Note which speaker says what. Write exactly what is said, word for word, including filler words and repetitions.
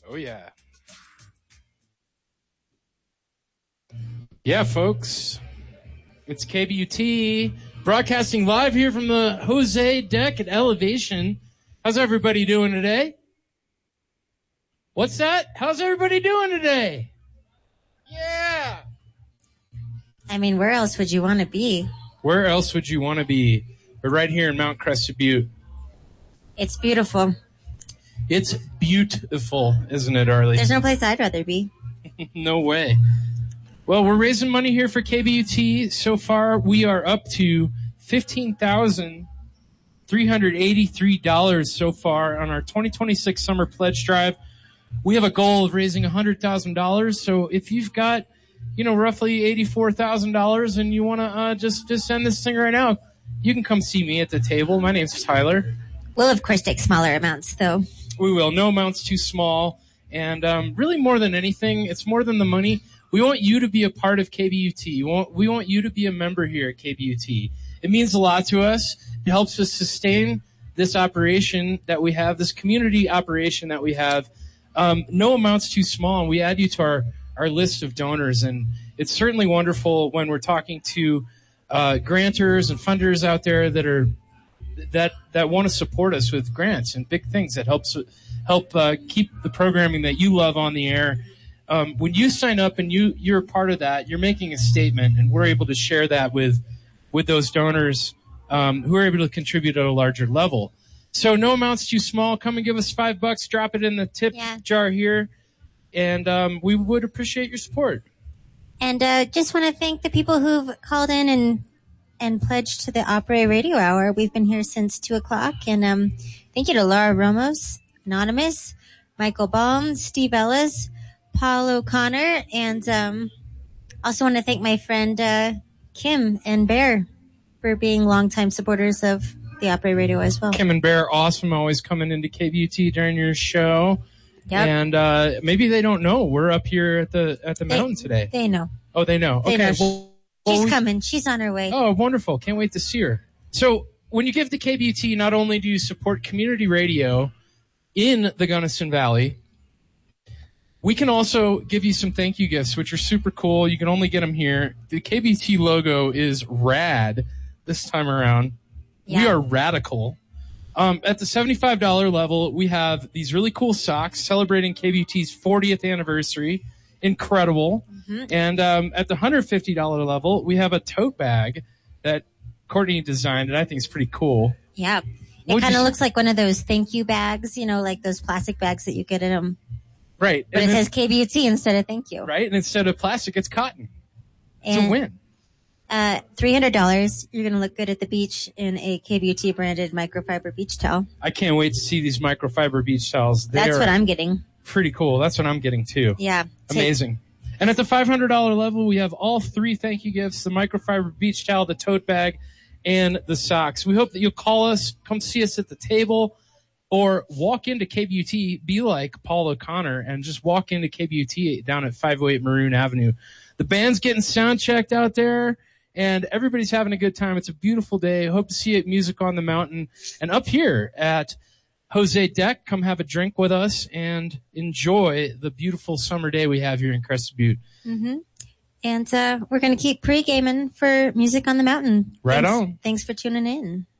Speaker 1: Oh, yeah. Yeah, folks. It's K B U T, broadcasting live here from the Jose deck at Elevation. How's everybody doing today? What's that? How's everybody doing today? Yeah!
Speaker 2: I mean, where else would you want to be?
Speaker 1: Where else would you want to be? But right here in Mount Crested Butte.
Speaker 2: It's beautiful.
Speaker 1: It's beautiful, isn't it, Arlie?
Speaker 2: There's no place I'd rather be.
Speaker 1: No way. Well, we're raising money here for K B U T. So far, we are up to fifteen thousand three hundred eighty-three dollars so far on our twenty twenty-six Summer Pledge Drive. We have a goal of raising one hundred thousand dollars. So if you've got, you know, roughly eighty-four thousand dollars and you want to uh, just, just send this thing right now, you can come see me at the table. My name's Tyler.
Speaker 2: We'll, of course, take smaller amounts, though.
Speaker 1: We will. No amount's too small. And um, really more than anything, it's more than the money. We want you to be a part of K B U T. We want, we want you to be a member here at K B U T. It means a lot to us. It helps us sustain this operation that we have, this community operation that we have. Um, no amount's too small, and we add you to our, our list of donors. And it's certainly wonderful when we're talking to uh, grantors and funders out there that are that that want to support us with grants and big things that helps help uh, keep the programming that you love on the air. Um, when you sign up and you, you're a part of that, you're making a statement, and we're able to share that with with those donors um, who are able to contribute at a larger level. So no amount's too small. Come and give us five bucks. Drop it in the tip
Speaker 2: yeah.
Speaker 1: jar here, and um, we would appreciate your support.
Speaker 2: And uh, just want to thank the people who've called in and and pledged to the Opry Radio Hour. We've been here since two o'clock, and um, thank you to Laura Ramos, Anonymous, Michael Baum, Steve Ellis, Paul O'Connor, and um, also want to thank my friend uh, Kim and Bear for being longtime supporters of the Opry Radio as well.
Speaker 1: Kim and Bear, awesome, always coming into K B U T during your show.
Speaker 2: Yep.
Speaker 1: And uh, maybe they don't know we're up here at the at the
Speaker 2: they,
Speaker 1: mountain today.
Speaker 2: They know.
Speaker 1: Oh, they know.
Speaker 2: They
Speaker 1: okay.
Speaker 2: know.
Speaker 1: Well,
Speaker 2: She's
Speaker 1: well,
Speaker 2: coming. She's on her way.
Speaker 1: Oh, wonderful. Can't wait to see her. So when you give to K B U T, not only do you support community radio in the Gunnison Valley, we can also give you some thank you gifts, which are super cool. You can only get them here. The K B U T logo is rad this time around.
Speaker 2: Yeah.
Speaker 1: We are radical. Um, at the seventy-five dollars level, we have these really cool socks celebrating K B U T's fortieth anniversary. Incredible. Mm-hmm. And um, at the one hundred fifty dollars level, we have a tote bag that Courtney designed, and I think it's pretty cool.
Speaker 2: Yeah. It kind of looks like one of those thank you bags, you know, like those plastic bags that you get at them.
Speaker 1: Right.
Speaker 2: But
Speaker 1: and
Speaker 2: it
Speaker 1: then,
Speaker 2: says K B U T instead of thank you.
Speaker 1: Right. And instead of plastic, it's cotton. It's
Speaker 2: and,
Speaker 1: a win.
Speaker 2: Uh, three hundred dollars. You're going to look good at the beach in a K B U T branded microfiber beach towel.
Speaker 1: I can't wait to see these microfiber beach towels. They
Speaker 2: That's what I'm getting.
Speaker 1: Pretty cool. That's what I'm getting too.
Speaker 2: Yeah.
Speaker 1: Amazing. And at the five hundred dollars level, we have all three thank you gifts, the microfiber beach towel, the tote bag, and the socks. We hope that you'll call us, come see us at the table, or walk into K B U T, be like Paul O'Connor, and just walk into K B U T down at five oh eight Maroon Avenue. The band's getting sound checked out there, and everybody's having a good time. It's a beautiful day. Hope to see you at Music on the Mountain. And up here at Jose Deck, come have a drink with us and enjoy the beautiful summer day we have here in Crested Butte.
Speaker 2: Mm-hmm. And uh, we're going to keep pre-gaming for Music on the Mountain.
Speaker 1: Right
Speaker 2: Thanks,
Speaker 1: on.
Speaker 2: Thanks for tuning in.